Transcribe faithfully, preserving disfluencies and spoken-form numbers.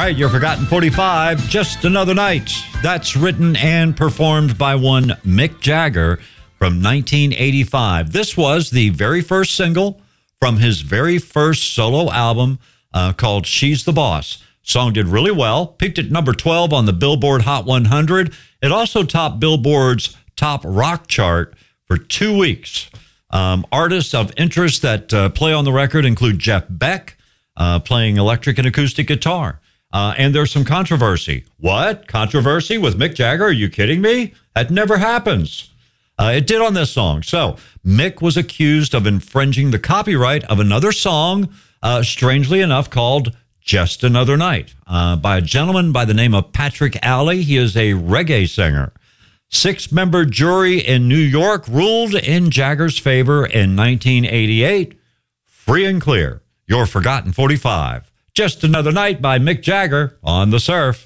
right, your Forgotten forty-five, Just Another Night. That's written and performed by one Mick Jagger from nineteen eighty-five. This was the very first single from his very first solo album uh, called She's the Boss. Song did really well, peaked at number twelve on the Billboard Hot one hundred. It also topped Billboard's top rock chart for two weeks. Um, artists of interest that uh, play on the record include Jeff Beck, uh, playing electric and acoustic guitar. Uh, and there's some controversy. What? Controversy with Mick Jagger? Are you kidding me? That never happens. Uh, it did on this song. So Mick was accused of infringing the copyright of another song, uh, strangely enough, called Just Another Night, uh, by a gentleman by the name of Patrick Alley. He is a reggae singer. Six-member jury in New York ruled in Jagger's favor in nineteen eighty-eight. Free and clear. Your Forgotten forty-five. Just Another Night by Mick Jagger on The Surf.